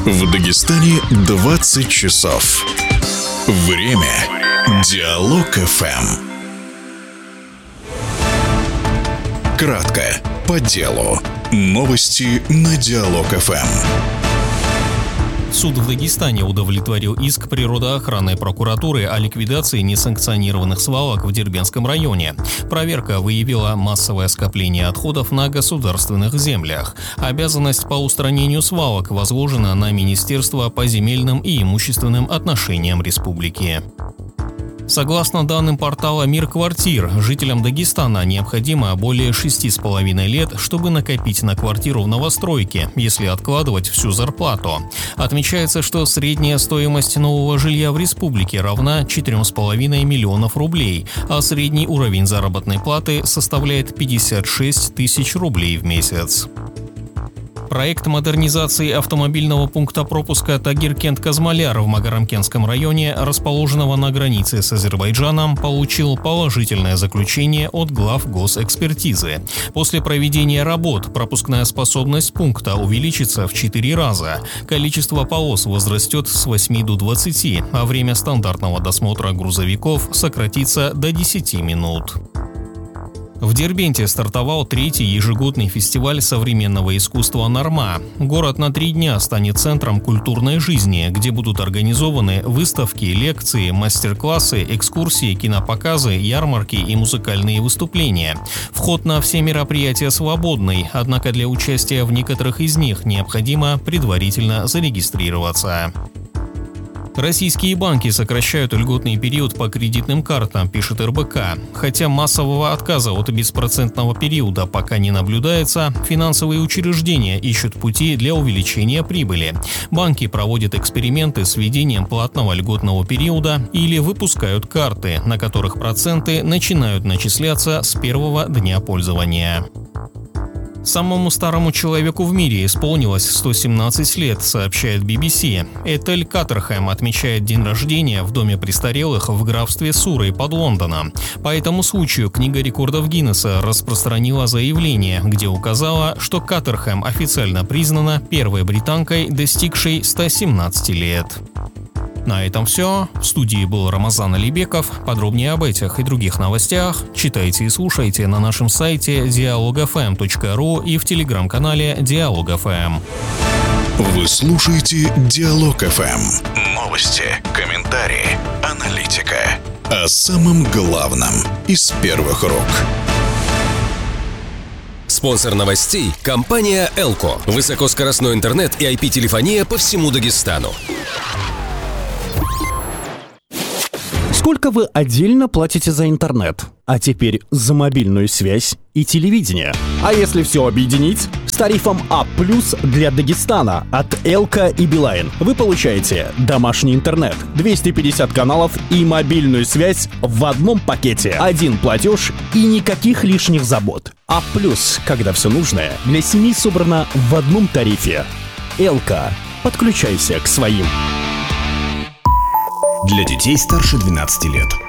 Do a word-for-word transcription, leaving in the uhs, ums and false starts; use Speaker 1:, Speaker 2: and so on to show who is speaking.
Speaker 1: В Дагестане двадцать часов. Время. Диалог эф эм. Кратко, по делу. Новости на Диалог эф эм.
Speaker 2: Суд в Дагестане удовлетворил иск природоохранной прокуратуры о ликвидации несанкционированных свалок в Дербентском районе. Проверка выявила массовое скопление отходов на государственных землях. Обязанность по устранению свалок возложена на Министерство по земельным и имущественным отношениям республики. Согласно данным портала «Мир квартир», жителям Дагестана необходимо более шести с половиной лет, чтобы накопить на квартиру в новостройке, если откладывать всю зарплату. Отмечается, что средняя стоимость нового жилья в республике равна четырем с половиной миллионов рублей, а средний уровень заработной платы составляет пятьдесят шесть тысяч рублей в месяц. Проект модернизации автомобильного пункта пропуска Тагиркент-Казмаляр в Магарамкентском районе, расположенного на границе с Азербайджаном, получил положительное заключение от глав госэкспертизы. После проведения работ пропускная способность пункта увеличится в четыре раза, количество полос возрастет с восьми до двадцати, а время стандартного досмотра грузовиков сократится до десяти минут. В Дербенте стартовал третий ежегодный фестиваль современного искусства «Норма». Город на три дня станет центром культурной жизни, где будут организованы выставки, лекции, мастер-классы, экскурсии, кинопоказы, ярмарки и музыкальные выступления. Вход на все мероприятия свободный, однако для участия в некоторых из них необходимо предварительно зарегистрироваться. Российские банки сокращают льготный период по кредитным картам, пишет эр бэ ка. Хотя массового отказа от беспроцентного периода пока не наблюдается, финансовые учреждения ищут пути для увеличения прибыли. Банки проводят эксперименты с введением платного льготного периода или выпускают карты, на которых проценты начинают начисляться с первого дня пользования. Самому старому человеку в мире исполнилось сто семнадцать лет, сообщает би би си. Этель Каттерхэм отмечает день рождения в доме престарелых в графстве Суррей под Лондоном. По этому случаю книга рекордов Гиннесса распространила заявление, где указала, что Каттерхэм официально признана первой британкой, достигшей ста семнадцати лет. На этом все. В студии был Рамазан Алибеков. Подробнее об этих и других новостях читайте и слушайте на нашем сайте диалог эф эм точка ру и в телеграм-канале Диалог эф эм.
Speaker 1: Вы слушаете Диалог эф эм. Новости, комментарии, аналитика. О самом главном из первых рук.
Speaker 3: Спонсор новостей – компания «Элко». Высокоскоростной интернет и ай пи-телефония по всему Дагестану.
Speaker 4: Сколько вы отдельно платите за интернет? А теперь за мобильную связь и телевидение. А если все объединить? С тарифом А плюс для Дагестана от Элко и Билайн вы получаете домашний интернет, двести пятьдесят каналов и мобильную связь в одном пакете. Один платеж и никаких лишних забот. А плюс, когда все нужное для семьи собрано в одном тарифе. Элко. Подключайся к своим.
Speaker 5: Для детей старше двенадцати лет.